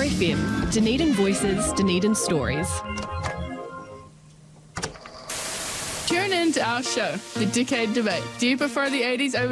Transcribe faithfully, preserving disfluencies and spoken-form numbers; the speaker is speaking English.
four F M, Dunedin Voices, Dunedin Stories. Tune in to our show, The Decade Debate. Do you prefer the eighties over